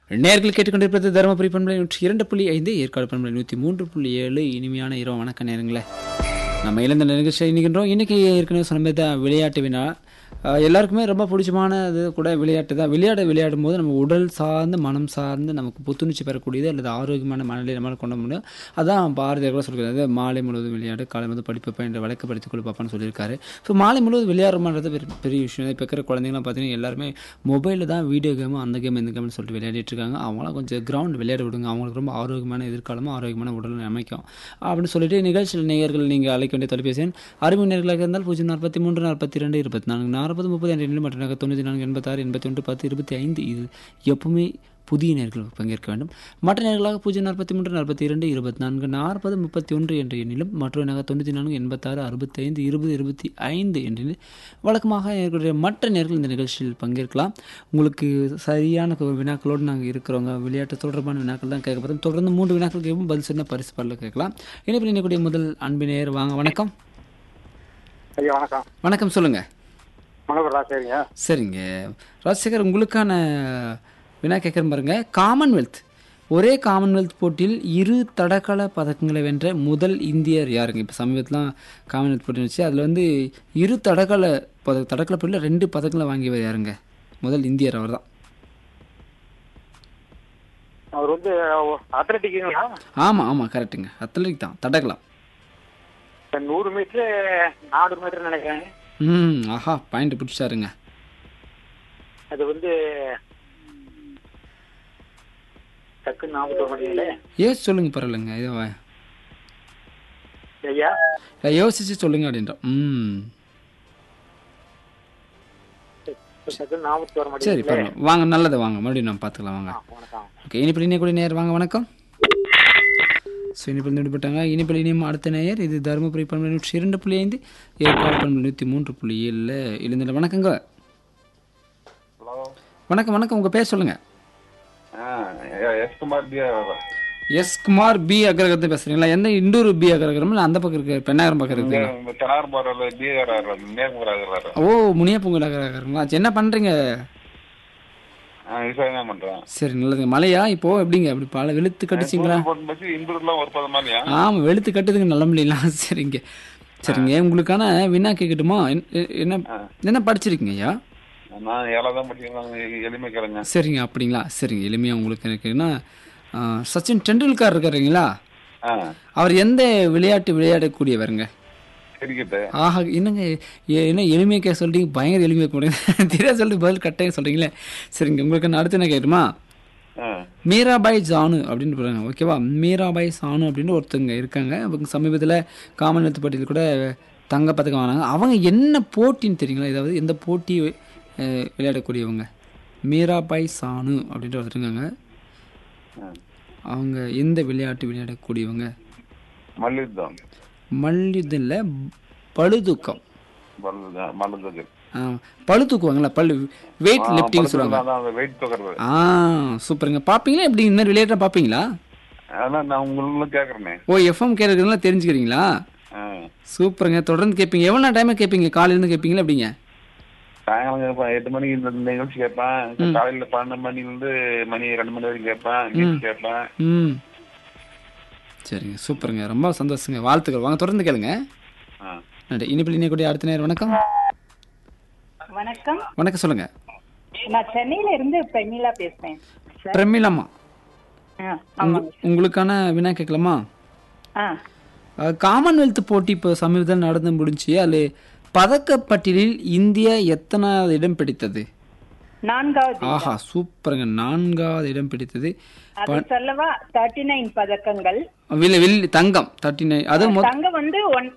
நேயர்கள் கேட்டுக்கொண்டிருப்பது தருமபுரி பண்பலை 102.5 ஏற்காடு பண்பலை 103.7 இனிமையான இரவு வணக்க நேரங்களே. நம்ம இழந்த நிகழ்ச்சியை இணைகின்றோம். இன்றைக்கி ஏற்கனவே சொன்ன மாதிரி தான் விளையாட்டு வினா. எல்லாருக்குமே ரொம்ப பிடிச்சமானது கூட விளையாட்டு தான். விளையாடும் போது நம்ம உடல் சார்ந்து மனம் சார்ந்து நமக்கு புத்துணர்ச்சி பெறக்கூடியது அல்லது ஆரோக்கியமான மனநிலை நம்மளால் கொண்டு முடியும். அதான் பாரதியார் கூட சொல்லியிருக்காரு, மாலை முழுவதும் விளையாடு காலை முழுவதும் படிப்பப்பா என்ற வழக்கு படித்துக் கொடுப்பான்னு சொல்லியிருக்காரு. ஸோ மாலை முழுவதும் விளையாடுறது பெரிய விஷயம். இப்போ இருக்கிற குழந்தைங்களாம் பார்த்தீங்கன்னா எல்லாருமே மொபைலில் தான் வீடியோ கேமு அந்த கேம் இந்த கேம்னு சொல்லிட்டு விளையாடிட்டு இருக்காங்க. அவங்களாம் கொஞ்சம் கிரவுண்ட் விளையாட விடுங்க, அவங்களுக்கு ரொம்ப ஆரோக்கியமான எதிர்காலமும் ஆரோக்கியமான உடல் அமைக்கும் அப்படின்னு சொல்லிட்டு நிகழ்ச்சியில் நேயர்கள் நீங்கள் அழைக்க வேண்டிய தொலைபேசி எண் அறிவு நேயர்களாக இருந்தால் 043 42 24 40 30 என்ற நிலை மற்றும் 94 86 81 10 25 இது எப்பவுமே புதிய நேர்கள் பங்கேற்க வேண்டும். மற்ற நேர்களாக 043 42 24 40 31 என்ற எண்ணிலும் மற்றொரு 94 86 65 20 25 என்ற வழக்கமாக இருக்கக்கூடிய மற்ற நேர்கள் இந்த நிகழ்ச்சியில் பங்கேற்கலாம். உங்களுக்கு சரியான வினாக்களோடு நாங்கள் இருக்கிறவங்க விளையாட்டு தொடர்பான வினாக்கள் தான் கேட்க போகிறோம். தொடர்ந்து 3 வினாக்கள் கேட்போம், பதில் சொன்ன பரிசு பாடல கேட்கலாம். இனிப்பில் இன்னக்கூடிய முதல் அன்பு நேயர் வாங்க. வணக்கம். ஐயா வணக்கம். வணக்கம், சொல்லுங்க. வணக்கம் ராஜசேகருங்க. சரிங்க ராஜசேகர், உங்களுக்கான வினா கேட்குறேன் பாருங்க. காமன்வெல்த் ஒரே காமன்வெல்த் போட்டியில் 2 தடகள பதக்கங்களை வென்ற முதல் இந்தியர் யாருங்க? இப்போ சமீபத்தில் காமன்வெல்த் போட்டி வச்சு அதில் 2 தடகள போட்டியில் 2 பதக்கங்களை வாங்கியவர் யாருங்க? முதல் இந்தியர் அவர் தான். அவர் அத்லட்டிக்குங்களா? ஆமாம் கரெக்டுங்க, அத்லட்டிக் தான், தடகளம். 100 மீட்டர் 400 மீட்டர் நினைக்கிறேன். ஆஹா, பாயிண்ட் பிடிச்சாருங்க. அது டக்கு ஞாபகம் வரல. சொல்லுங்க, பரவாயில்லைங்க. இதோ ஐயா யோசிச்சு சொல்லுங்க அப்படின்றோம். சரி, பரவாயில்ல, வாங்க, நல்லது, வாங்க, மறுபடியும் நம்ம பார்த்துக்கலாம், வாங்க. ஓகே, இனிப்பில் கூட நேயர் வாங்க. வணக்கம். ஸோ இனிப்பில் விடுபட்டாங்க. இனிப்பில் இனியும் அடுத்த நேயர். இது தருமபுரி பண்பலை 102.5 ஏற்காடு பண்பலை 103.7 எழுந்திர. வணக்கங்க. வணக்கம், உங்கள் பேர் சொல்லுங்கள். எஸ் குமார் பி அக்ரகத்தை பேசுறீங்களா? எந்த இண்டூர் பி அக்ரகரம் இல்லை அந்த பக்கம் இருக்கு, பெண்ணாகரம் பக்கம் இருக்கு? ஓ, முனியப்பொங்கல் அக்ரகரங்களா? என்ன பண்றீங்க? சரி, நல்லதுங்க. மழையா இப்போ எப்படிங்க? அப்படி பல வெளுத்து கட்டுச்சிங்களா? ஆமா, வெளுத்து கட்டுதுங்க நல்ல மழைலாம். சரிங்க, உங்களுக்கான வினா கேட்கட்டுமா? என்ன படிச்சிருக்கீங்க ஐயா? சரிங்க, அப்படிங்களா? சரிங்க, எளிமையா உங்களுக்கு இருக்குன்னா, சச்சின் டெண்டுல்கர் இருக்காருங்களா? அவர் எந்த விளையாட்டு விளையாடக்கூடியவருங்க? ஆஹா, என்னங்க என்ன எளிமையாக கேட்க சொல்றீங்க, பயங்கர எளிமையாக போடுங்க. தெரியா சொல்லிட்டு பதில் கட்டாயம் சொல்றீங்களே. சரிங்க, உங்களுக்கு அடுத்து என்ன கேட்டுமா? மீராபாய் சானு அப்படின்னு போகிறாங்க, ஓகேவா? மீராபாய் சானு அப்படின்னு ஒருத்தவங்க இருக்காங்க. அவங்க சமீபத்தில் காமன்வெல்த் போட்டியில் கூட தங்க பதக்கம் வாங்கினாங்க. அவங்க என்ன போட்டின்னு தெரியுங்களா? ஏதாவது எந்த போட்டி விளையாடக்கூடியவங்க? மீராபாய் சானு அப்படின்ற ஒருத்தருங்க. அவங்க எந்த விளையாட்டு விளையாடக்கூடியவங்க? மல்யுத்தம் இல்லை, பளுதூக்கம். பளு தூக்குவாங்களா? வெயிட் லிஃப்டிங் சொல்லுவாங்க. சூப்பருங்க. பாப்பீங்களா? எப்படி இந்த மாதிரி விளையாட்ட பாப்பீங்களா? ஓ, எஃப்எம் கேட்கறதுலாம் தெரிஞ்சுக்கிறீங்களா? சூப்பருங்க, தொடர்ந்து கேட்பீங்க. எவ்வளோ டைம் கேட்பீங்க? காலையிலேருந்து கேட்பீங்களா? எப்படிங்க? 8 மணிக்கு இந்த நிகழ்ச்சி கேட்பேன். காலையில 12 மணிலிருந்து மணி 2 மணி வரைக்கும் கேட்பேன். சரிங்க, சூப்பருங்க, ரொம்ப சந்தோஷங்க, வாழ்த்துக்கள். வாங்க, தொடர்ந்து கேளுங்க. நன்றி. இனிப்பில் இணையக்கூடிய அடுத்த நேரம். வணக்கம். வணக்கம், சொல்லுங்க. நான் சென்னையில இருந்து பிரமிளா பேசுறேன். பிரமிளாமா, உங்களுக்கான வினா கேட்கலாமா? காமன்வெல்த் போட்டி இப்போ சமீபத்தில் நடந்து முடிஞ்சு, அது பதக்கப்பட்டியலில் இந்தியா எத்தனாவது இடம் பிடித்தது? 4வது. ஆஹா, சூப்பருங்க, 4வது இடம் பிடித்தது. 39 பதக்கங்கள். தங்கம் 39. அது தங்கம்